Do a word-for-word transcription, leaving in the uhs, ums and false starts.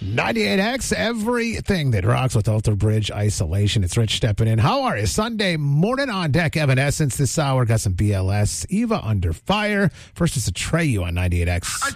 ninety-eight X, everything that rocks with Alter Bridge Isolation. It's Rich stepping in. How are you? Sunday morning on deck. Evanescence this hour. Got some B L S. Eva Under Fire. First, it's a Treyu on ninety-eight X.